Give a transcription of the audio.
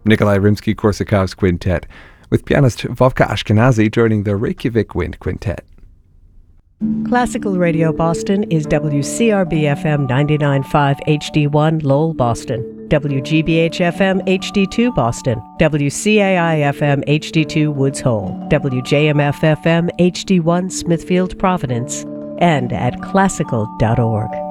Nikolai Rimsky-Korsakov's quintet, with pianist Vovka Ashkenazy joining the Reykjavik Wind Quintet. Classical Radio Boston is WCRB-FM 99.5 HD1 Lowell, Boston, WGBH-FM HD2 Boston, WCAI-FM HD2 Woods Hole, WJMF-FM HD1 Smithfield, Providence, and at classical.org.